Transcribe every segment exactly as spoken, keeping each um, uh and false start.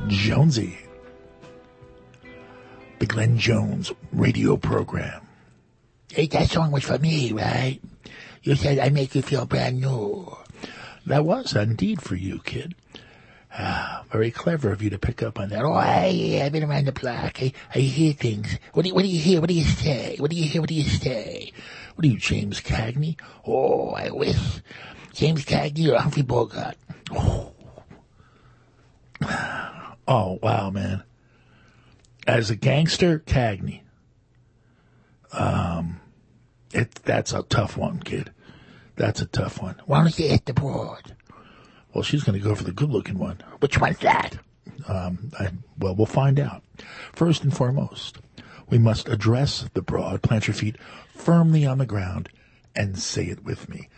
Jonesy. The Glenn Jones radio program. Hey, that song was for me, right? You said I make you feel brand new. That was indeed for you, kid. Ah, very clever of you to pick up on that. Oh, I, I've been around the block. I, I hear things. What do, you, what do you hear? What do you say? What do you hear? What do you say? What are you, James Cagney? Oh, I wish. James Cagney or Humphrey Bogart. Oh. Oh, wow, man. As a gangster, Cagney. Um, it that's a tough one, kid. That's a tough one. Why don't you hit the broad? Well, she's going to go for the good-looking one. Which one's that? Um, I, well, we'll find out. First and foremost, we must address the broad, plant your feet firmly on the ground, and say it with me.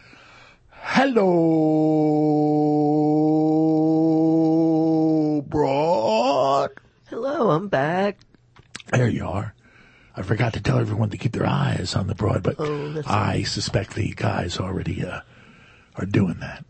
Hello, broad. Hello, I'm back. There you are. I forgot to tell everyone to keep their eyes on the broad, but oh, that's I right. suspect the guys already uh, are doing that.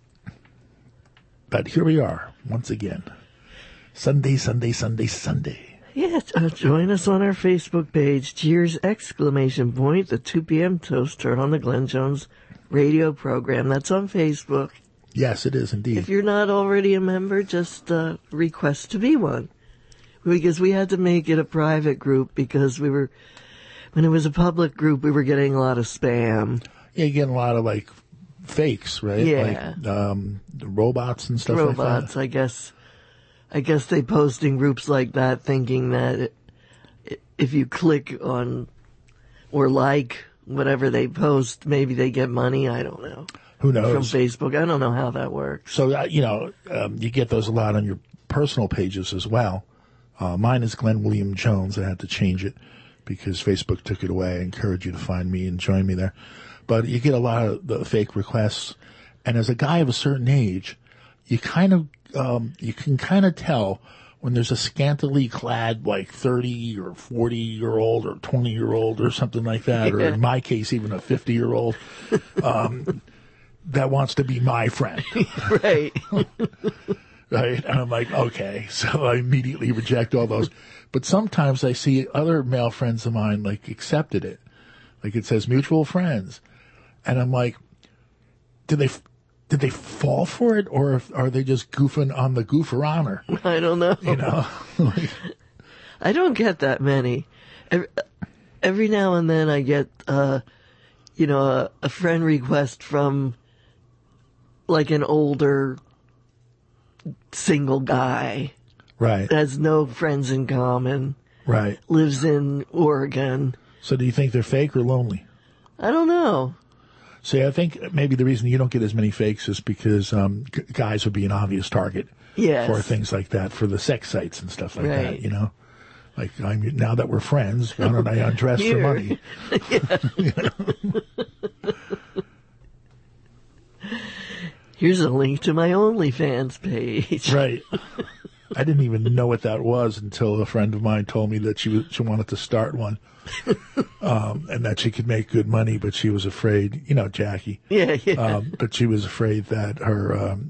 But here we are, once again. Sunday, Sunday, Sunday, Sunday. Yes, uh, join us on our Facebook page, Cheers! Exclamation point, the two p.m. toaster on the Glenn Jones radio program. That's on Facebook. Yes, it is indeed. If you're not already a member, just uh, request to be one. Because we had to make it a private group because we were, when it was a public group, we were getting a lot of spam. Yeah, you're getting a lot of, like, fakes, right? Yeah. Like, um, the robots and stuff robots, like that. Robots, I guess. I guess they post in groups like that thinking that it, it, if you click on or like whatever they post, maybe they get money. I don't know. Who knows? From Facebook. I don't know how that works. So, uh, you know, um, you get those a lot on your personal pages as well. Uh, mine is Glenn William Jones. I had to change it because Facebook took it away. I encourage you to find me and join me there. But you get a lot of the fake requests. And as a guy of a certain age, you kind of, um, you can kind of tell when there's a scantily clad, like thirty or forty year old or twenty year old or something like that, yeah. Or in my case, even a fifty year old, um, that wants to be my friend. Right. Right. And I'm like, okay. So I immediately reject all those. But sometimes I see other male friends of mine, like, accepted it. Like, it says mutual friends. And I'm like, did they, did they fall for it? Or are they just goofing on the goofer honor? I don't know. You know? Like, I don't get that many. Every, every now and then I get, uh, you know, a, a friend request from, like, an older single guy. Right. Has no friends in common. Right. Lives in Oregon. So do you think they're fake or lonely? I don't know. See, I think maybe the reason you don't get as many fakes is because um, g- guys would be an obvious target yes. for things like that, for the sex sites and stuff like right. that, you know? Like, I'm, now that we're friends, why don't I undress for money? You know? Here's a link to my OnlyFans page. Right. I didn't even know what that was until a friend of mine told me that she was, she wanted to start one, um, and that she could make good money, but she was afraid, you know, Jackie. Yeah, yeah. Um, but she was afraid that her um,